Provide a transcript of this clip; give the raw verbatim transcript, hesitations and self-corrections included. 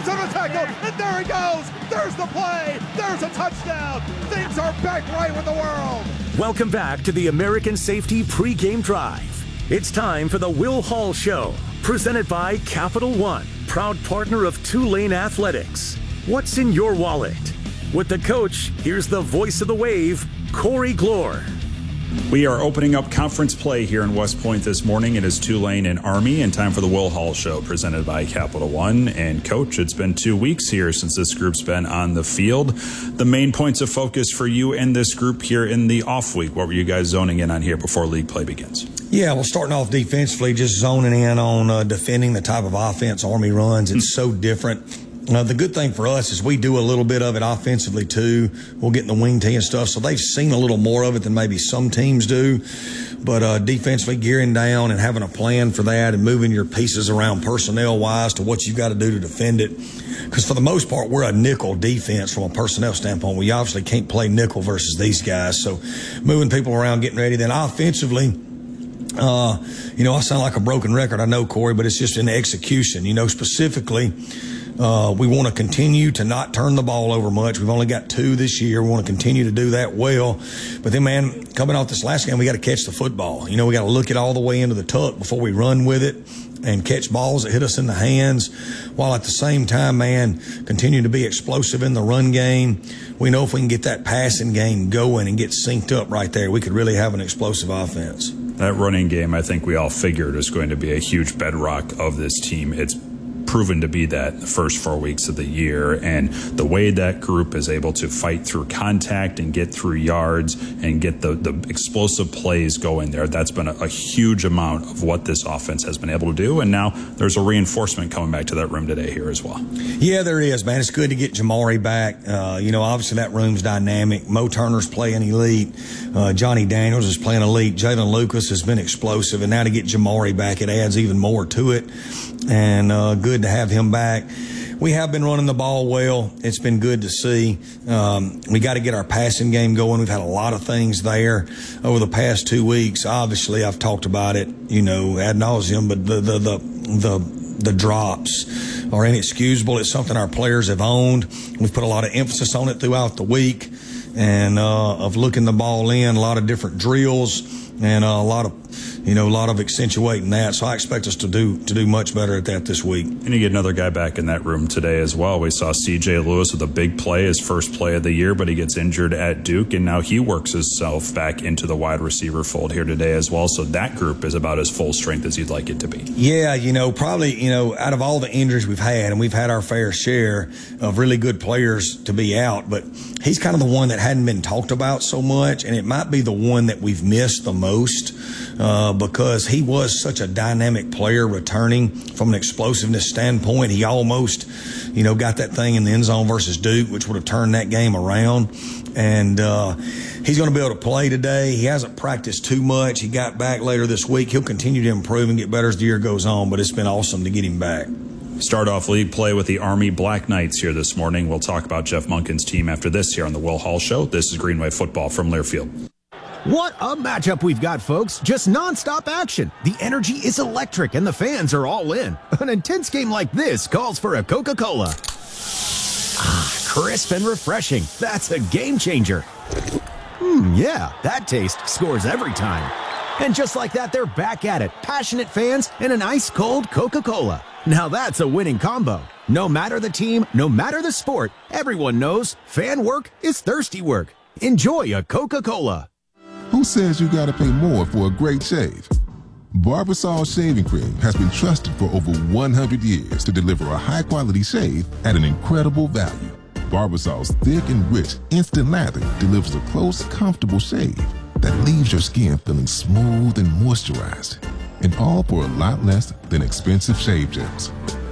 Jumps on a tackle, and there he goes. There's the play. There's a touchdown. Things are back right with the world. Welcome back to the American Safety Pre-Game Drive. It's time for the Will Hall Show, presented by Capital One, proud partner of Tulane Athletics. What's in your wallet? With the coach, here's the voice of the Wave, Corey Glore. We are opening up conference play here in West Point this morning. It is Tulane and Army, and time for the Will Hall Show, presented by Capital One. And Coach, it's been two weeks here since this group's been on the field. The main points of focus for you and this group here in the off week, what were you guys zoning in on here before league play begins? Yeah, well, starting off defensively, just zoning in on uh, defending the type of offense Army runs. It's so different. Uh, the good thing for us is we do a little bit of it offensively, too. We'll get in the wing tee and stuff, so they've seen a little more of it than maybe some teams do. But uh, defensively, gearing down and having a plan for that and moving your pieces around personnel-wise to what you've got to do to defend it. Because for the most part, we're a nickel defense from a personnel standpoint. We obviously can't play nickel versus these guys. So moving people around, getting ready. Then offensively, uh, you know, I sound like a broken record, I know, Corey, but it's just in execution. You know, specifically, Uh, we want to continue to not turn the ball over much. We've only got two this year. We want to continue to do that well. But then, man, coming off this last game, we got to catch the football. You know, we got to look it all the way into the tuck before we run with it and catch balls that hit us in the hands, while at the same time, man, continue to be explosive in the run game. We know if we can get that passing game going and get synced up right there, we could really have an explosive offense. That running game, I think we all figured, is going to be a huge bedrock of this team. It's proven to be that the first four weeks of the year, and the way that group is able to fight through contact and get through yards and get the, the explosive plays going there, that's been a, a huge amount of what this offense has been able to do. And now there's a reinforcement coming back to that room today here as well. Yeah, there is, man. It's good to get Jamari back. Uh, you know, obviously that room's dynamic. Mo Turner's playing elite. Uh, Johnny Daniels is playing elite. Jalen Lucas has been explosive, and now to get Jamari back, it adds even more to it. And uh, good to have him back. We have been running the ball well. It's been good to see. Um, we got to get our passing game going. We've had a lot of things there over the past two weeks. Obviously, I've talked about it, you know, ad nauseum, but the the the the, the drops are inexcusable. It's something our players have owned. We've put a lot of emphasis on it throughout the week, and uh, of looking the ball in, a lot of different drills, and uh, a lot of You know, a lot of accentuating that. So I expect us to do to do much better at that this week. And you get another guy back in that room today as well. We saw C J Lewis with a big play, his first play of the year, but he gets injured at Duke, and now he works himself back into the wide receiver fold here today as well. So that group is about as full strength as you'd like it to be. Yeah, you know, probably, you know, out of all the injuries we've had, and we've had our fair share of really good players to be out, but he's kind of the one that hadn't been talked about so much, and it might be the one that we've missed the most. Uh, because he was such a dynamic player returning from an explosiveness standpoint. He almost, you know, got that thing in the end zone versus Duke, which would have turned that game around. And uh, he's going to be able to play today. He hasn't practiced too much. He got back later this week. He'll continue to improve and get better as the year goes on, but it's been awesome to get him back. Start off league play with the Army Black Knights here this morning. We'll talk about Jeff Monken's team after this here on the Will Hall Show. This is Greenway Football from Learfield. What a matchup we've got, folks. Just nonstop action. The energy is electric, and the fans are all in. An intense game like this calls for a Coca-Cola. Ah, crisp and refreshing. That's a game changer. Hmm, yeah, that taste scores every time. And just like that, they're back at it. Passionate fans and an ice-cold Coca-Cola. Now that's a winning combo. No matter the team, no matter the sport, everyone knows fan work is thirsty work. Enjoy a Coca-Cola. Who says you gotta pay more for a great shave? Barbasol Shaving Cream has been trusted for over one hundred years to deliver a high-quality shave at an incredible value. Barbasol's thick and rich instant lather delivers a close, comfortable shave that leaves your skin feeling smooth and moisturized, and all for a lot less than expensive shave gels.